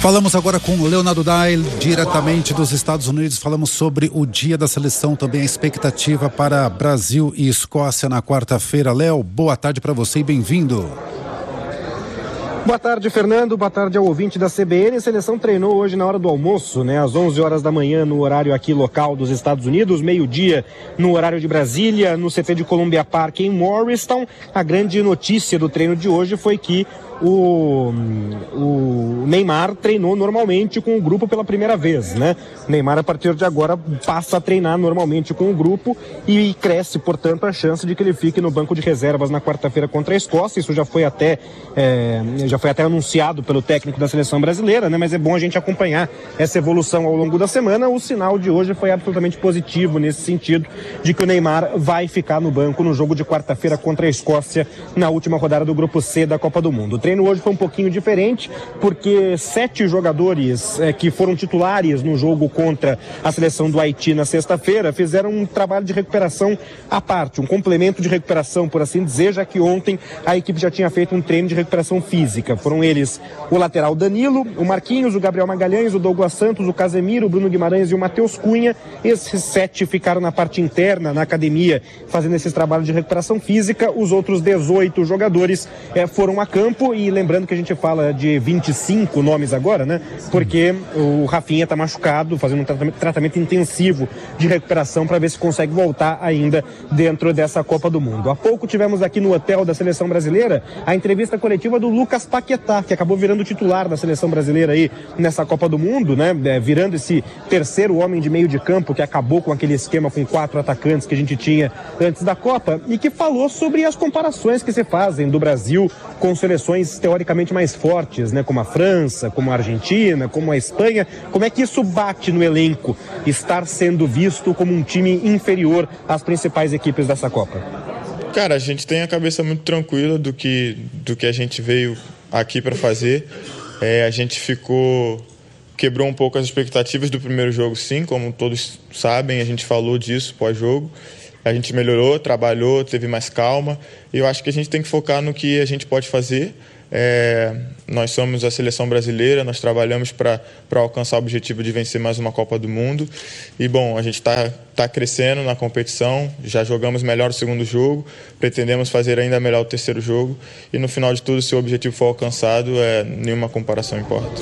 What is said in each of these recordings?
Falamos agora com o Leonardo Dail, diretamente dos Estados Unidos. Falamos sobre o dia da seleção, também a expectativa para Brasil e Escócia na quarta-feira. Léo, boa tarde para você e bem-vindo. Boa tarde, Fernando. Boa tarde ao ouvinte da CBN. A seleção treinou hoje na hora do almoço, às 11 horas da manhã no horário aqui local dos Estados Unidos, meio-dia no horário de Brasília, no CT de Columbia Park em Morristown. A grande notícia do treino de hoje foi que o Neymar treinou normalmente com o grupo pela primeira vez, O Neymar, a partir de agora, passa a treinar normalmente com o grupo e cresce, portanto, a chance de que ele fique no banco de reservas na quarta-feira contra a Escócia. Isso já foi até anunciado pelo técnico da seleção brasileira, Mas é bom a gente acompanhar essa evolução ao longo da semana. O sinal de hoje foi absolutamente positivo nesse sentido, de que o Neymar vai ficar no banco no jogo de quarta-feira contra a Escócia, na última rodada do Grupo C da Copa do Mundo. O treino hoje foi um pouquinho diferente, porque 7 jogadores que foram titulares no jogo contra a seleção do Haiti na sexta-feira fizeram um trabalho de recuperação à parte, um complemento de recuperação, por assim dizer, já que ontem a equipe já tinha feito um treino de recuperação física. Foram eles o lateral Danilo, o Marquinhos, o Gabriel Magalhães, o Douglas Santos, o Casemiro, o Bruno Guimarães e o Matheus Cunha. Esses 7 ficaram na parte interna, na academia, fazendo esses trabalhos de recuperação física. Os outros 18 jogadores foram a campo. E lembrando que a gente fala de 25 nomes agora, Porque o Rafinha está machucado, fazendo um tratamento intensivo de recuperação para ver se consegue voltar ainda dentro dessa Copa do Mundo. Há pouco tivemos aqui no hotel da seleção brasileira a entrevista coletiva do Lucas Paquetá, que acabou virando titular da seleção brasileira aí nessa Copa do Mundo, Virando esse terceiro homem de meio de campo que acabou com aquele esquema com 4 atacantes que a gente tinha antes da Copa, e que falou sobre as comparações que se fazem do Brasil com seleções teoricamente mais fortes, como a França, como a Argentina, como a Espanha. Como é que isso bate no elenco, estar sendo visto como um time inferior às principais equipes dessa Copa? Cara, a gente tem a cabeça muito tranquila do que a gente veio aqui para fazer. A gente quebrou um pouco as expectativas do primeiro jogo, sim, como todos sabem, a gente falou disso pós-jogo. A gente melhorou, trabalhou, teve mais calma, e eu acho que a gente tem que focar no que a gente pode fazer. Nós somos a seleção brasileira, nós trabalhamos para alcançar o objetivo de vencer mais uma Copa do Mundo. E bom, a gente tá crescendo na competição, já jogamos melhor o segundo jogo, pretendemos fazer ainda melhor o terceiro jogo, e no final de tudo, se o objetivo for alcançado, nenhuma comparação importa.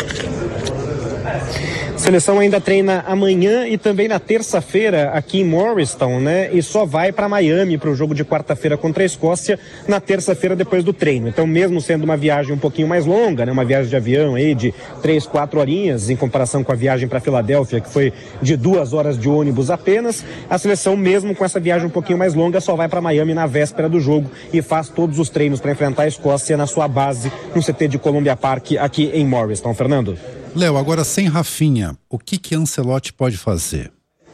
A seleção ainda treina amanhã e também na terça-feira aqui em Morristown, E só vai para Miami para o jogo de quarta-feira contra a Escócia na terça-feira depois do treino. Então, mesmo sendo uma viagem um pouquinho mais longa, uma viagem de avião aí de 3, 4 horinhas, em comparação com a viagem para Filadélfia, que foi de 2 horas de ônibus apenas, a seleção, mesmo com essa viagem um pouquinho mais longa, só vai para Miami na véspera do jogo e faz todos os treinos para enfrentar a Escócia na sua base no CT de Columbia Park aqui em Morristown. Fernando? Léo, agora sem Rafinha, o que Ancelotti pode fazer?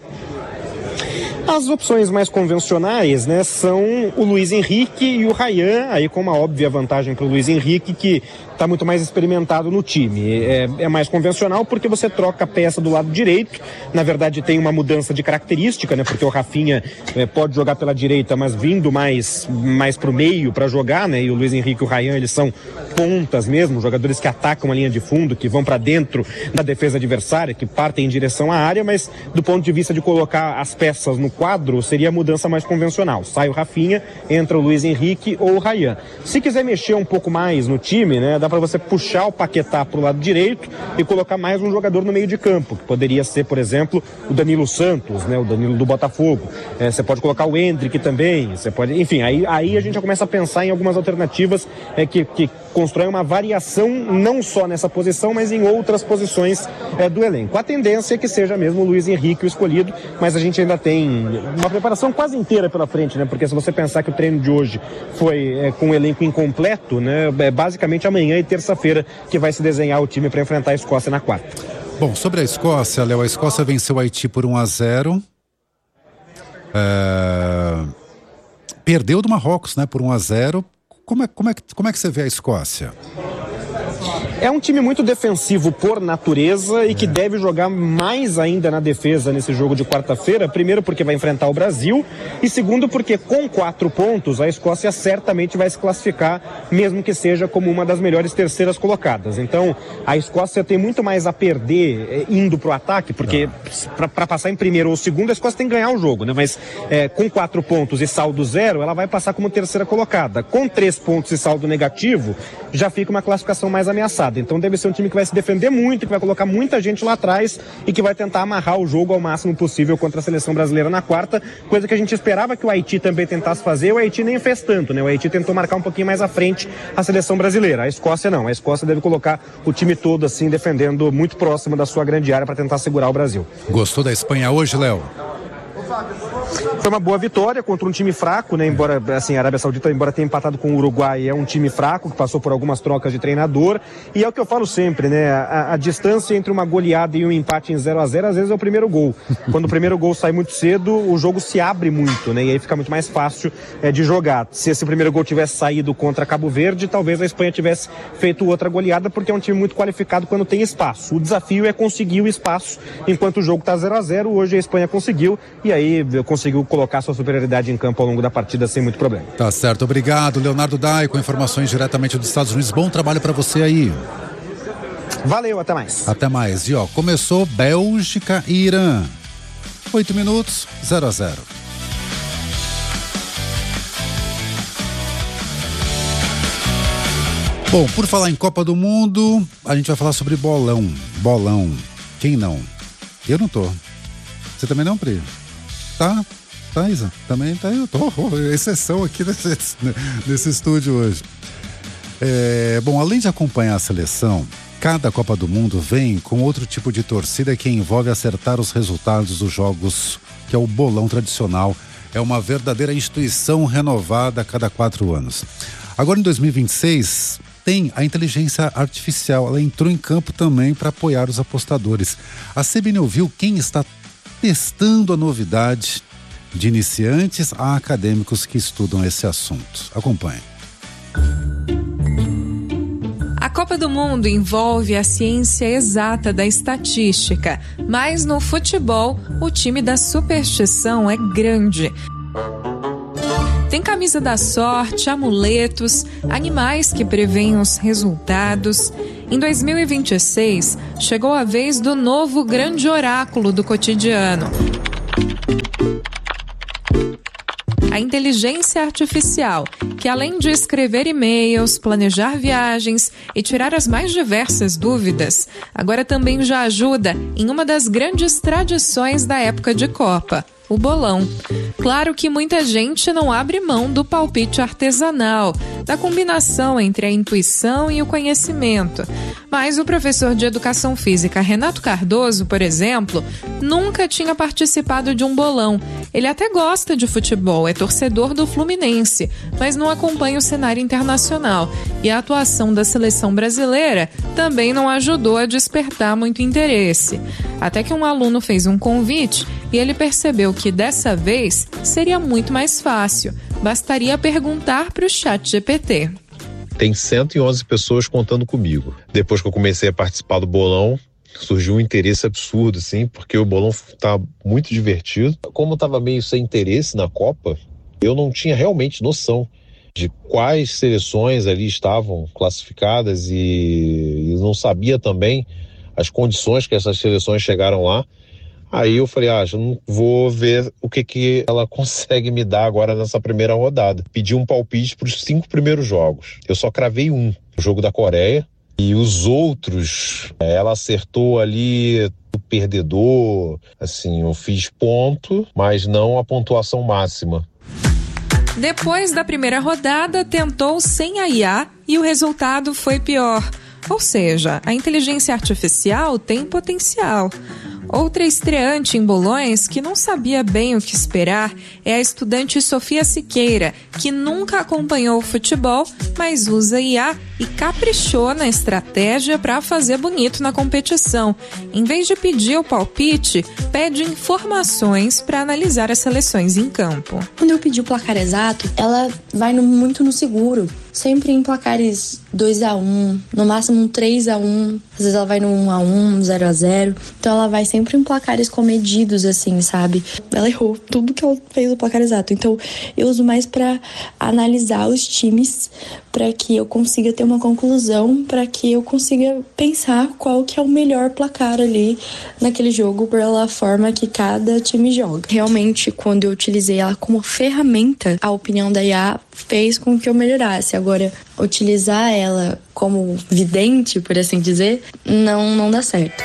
As opções mais convencionais, são o Luiz Henrique e o Ryan, aí com uma óbvia vantagem para o Luiz Henrique, que está muito mais experimentado no time. É mais convencional porque você troca a peça do lado direito. Na verdade, tem uma mudança de característica, porque o Rafinha pode jogar pela direita, mas vindo mais para o meio para jogar, E o Luiz Henrique e o Ryan, eles são pontas mesmo, jogadores que atacam a linha de fundo, que vão para dentro da defesa adversária, que partem em direção à área, mas do ponto de vista de colocar as peças no quadro, seria a mudança mais convencional. Sai o Rafinha, entra o Luiz Henrique ou o Ryan. Se quiser mexer um pouco mais no time, dá para você puxar o Paquetá para o lado direito e colocar mais um jogador no meio de campo, que poderia ser, por exemplo, o Danilo Santos, o Danilo do Botafogo. Você pode colocar o Endrick também, você pode, enfim, aí a gente já começa a pensar em algumas alternativas que constroem uma variação não só nessa posição, mas em outras posições do elenco. A tendência é que seja mesmo o Luiz Henrique o escolhido, mas a gente ainda tem uma preparação quase inteira pela frente, Porque se você pensar que o treino de hoje foi com um elenco incompleto, basicamente amanhã e terça-feira que vai se desenhar o time para enfrentar a Escócia na quarta. Bom, sobre a Escócia, Léo, a Escócia venceu o Haiti por 1-0. Perdeu do Marrocos, por 1-0. Como é que você vê a Escócia? É um time muito defensivo por natureza e que deve jogar mais ainda na defesa nesse jogo de quarta-feira. Primeiro porque vai enfrentar o Brasil e segundo porque com 4 pontos a Escócia certamente vai se classificar, mesmo que seja como uma das melhores terceiras colocadas. Então a Escócia tem muito mais a perder indo pro ataque, porque para passar em primeiro ou segundo a Escócia tem que ganhar o jogo, né? Mas com 4 pontos e saldo 0, ela vai passar como terceira colocada. Com 3 pontos e saldo negativo, já fica uma classificação mais ameaçada. Então deve ser um time que vai se defender muito, que vai colocar muita gente lá atrás e que vai tentar amarrar o jogo ao máximo possível contra a seleção brasileira na quarta, coisa que a gente esperava que o Haiti também tentasse fazer. O Haiti nem fez tanto, né? O Haiti tentou marcar um pouquinho mais à frente a seleção brasileira. A Escócia não. A Escócia deve colocar o time todo assim, defendendo muito próximo da sua grande área para tentar segurar o Brasil. Gostou da Espanha hoje, Léo? Foi uma boa vitória contra um time fraco, né? Embora, assim, a Arábia Saudita, embora tenha empatado com o Uruguai, é um time fraco, que passou por algumas trocas de treinador. E é o que eu falo sempre, né? A distância entre uma goleada e um empate em 0-0, às vezes é o primeiro gol. Quando o primeiro gol sai muito cedo, o jogo se abre muito, né? E aí fica muito mais fácil de jogar. Se esse primeiro gol tivesse saído contra Cabo Verde, talvez a Espanha tivesse feito outra goleada, porque é um time muito qualificado quando tem espaço. O desafio é conseguir o espaço enquanto o jogo está 0-0. Hoje a Espanha conseguiu, e aí conseguiu colocar sua superioridade em campo ao longo da partida sem muito problema. Tá certo, obrigado. Leonardo Dai, com informações diretamente dos Estados Unidos. Bom trabalho para você aí. Valeu, até mais. Até mais. E ó, começou Bélgica e Irã. 8 minutos, 0-0. Bom, por falar em Copa do Mundo, a gente vai falar sobre bolão. Bolão. Quem não? Eu não tô. Você também não, Pri? Tá, Isa? Também tá. Eu tô. Exceção aqui nesse estúdio hoje. Bom, além de acompanhar a seleção, cada Copa do Mundo vem com outro tipo de torcida que envolve acertar os resultados dos jogos, que é o bolão tradicional. É uma verdadeira instituição renovada a cada 4 anos. Agora, em 2026, tem a inteligência artificial. Ela entrou em campo também para apoiar os apostadores. A CBN ouviu quem está testando a novidade, de iniciantes a acadêmicos que estudam esse assunto. Acompanhe. A Copa do Mundo envolve a ciência exata da estatística, mas no futebol o time da superstição é grande. Tem camisa da sorte, amuletos, animais que preveem os resultados. Em 2026, chegou a vez do novo grande oráculo do cotidiano. A inteligência artificial, que além de escrever e-mails, planejar viagens e tirar as mais diversas dúvidas, agora também já ajuda em uma das grandes tradições da época de Copa, o bolão. Claro que muita gente não abre mão do palpite artesanal, da combinação entre a intuição e o conhecimento. Mas o professor de Educação Física Renato Cardoso, por exemplo, nunca tinha participado de um bolão. Ele até gosta de futebol, é torcedor do Fluminense, mas não acompanha o cenário internacional. E a atuação da seleção brasileira também não ajudou a despertar muito interesse. Até que um aluno fez um convite e ele percebeu que dessa vez seria muito mais fácil. Bastaria perguntar para o ChatGPT. Tem 111 pessoas contando comigo. Depois que eu comecei a participar do bolão, surgiu um interesse absurdo, assim, porque o bolão tá muito divertido. Como eu tava meio sem interesse na Copa, eu não tinha realmente noção de quais seleções ali estavam classificadas e não sabia também as condições que essas seleções chegaram lá. Aí eu falei, já não vou ver o que ela consegue me dar agora nessa primeira rodada. Pedi um palpite para os 5 primeiros jogos. Eu só cravei um, o jogo da Coreia. E os outros, ela acertou ali o perdedor. Assim, eu fiz ponto, mas não a pontuação máxima. Depois da primeira rodada, tentou sem a IA e o resultado foi pior. Ou seja, a inteligência artificial tem potencial. Outra estreante em bolões que não sabia bem o que esperar é a estudante Sofia Siqueira, que nunca acompanhou o futebol, mas usa IA e caprichou na estratégia para fazer bonito na competição. Em vez de pedir o palpite, pede informações para analisar as seleções em campo. Quando eu pedi o placar exato, ela vai muito no seguro. Sempre em placares 2-1, no máximo um 3-1. Às vezes ela vai no 1-1, 0-0. Então ela vai sempre em placares comedidos, assim, sabe? Ela errou tudo que ela fez o placar exato. Então eu uso mais pra analisar os times, para que eu consiga ter uma conclusão, para que eu consiga pensar qual que é o melhor placar ali naquele jogo, pela forma que cada time joga. Realmente, quando eu utilizei ela como ferramenta, a opinião da IA fez com que eu melhorasse. Agora, utilizar ela como vidente, por assim dizer, não dá certo.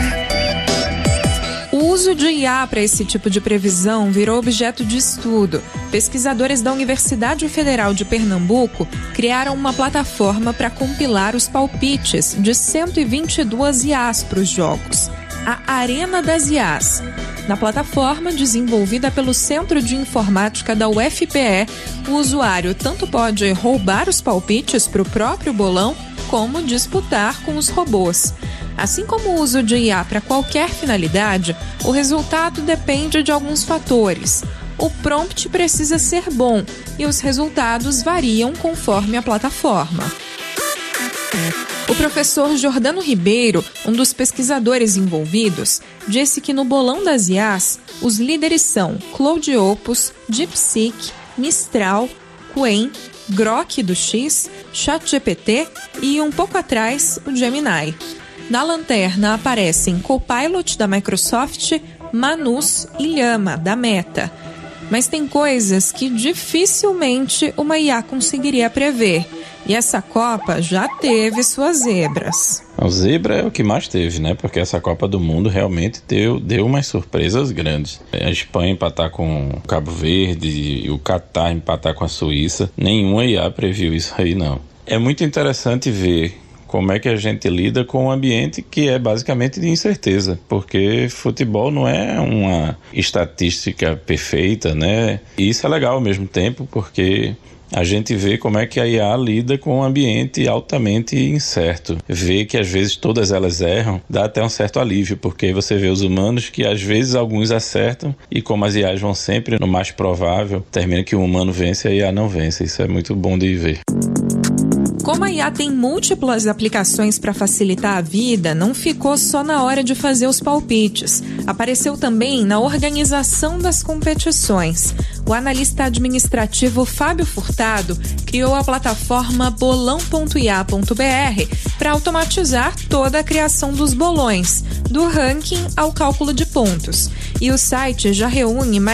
O uso de IA para esse tipo de previsão virou objeto de estudo. Pesquisadores da Universidade Federal de Pernambuco criaram uma plataforma para compilar os palpites de 122 IAs para os jogos. A Arena das IAs. Na plataforma, desenvolvida pelo Centro de Informática da UFPE, o usuário tanto pode roubar os palpites para o próprio bolão, como disputar com os robôs. Assim como o uso de IA para qualquer finalidade, o resultado depende de alguns fatores. O prompt precisa ser bom e os resultados variam conforme a plataforma. O professor Jordano Ribeiro, um dos pesquisadores envolvidos, disse que no bolão das IAs, os líderes são Claude Opus, DeepSeek, Mistral, Qwen, Grok do X, ChatGPT e, um pouco atrás, o Gemini. Na lanterna aparecem Copilot da Microsoft, Manus e Llama da Meta. Mas tem coisas que dificilmente uma IA conseguiria prever. E essa Copa já teve suas zebras. A zebra é o que mais teve, né? Porque essa Copa do Mundo realmente deu umas surpresas grandes. A Espanha empatar com o Cabo Verde e o Catar empatar com a Suíça. Nenhuma IA previu isso aí, não. É muito interessante ver como é que a gente lida com um ambiente que é basicamente de incerteza, porque futebol não é uma estatística perfeita, né? E isso é legal ao mesmo tempo, porque a gente vê como é que a IA lida com um ambiente altamente incerto. Vê que às vezes todas elas erram, dá até um certo alívio, porque você vê os humanos que às vezes alguns acertam e como as IAs vão sempre no mais provável, termina que o humano vence e a IA não vence. Isso é muito bom de ver. Como a IA tem múltiplas aplicações para facilitar a vida, não ficou só na hora de fazer os palpites. Apareceu também na organização das competições. O analista administrativo Fábio Furtado criou a plataforma bolão.ia.br para automatizar toda a criação dos bolões, do ranking ao cálculo de pontos. E o site já reúne mais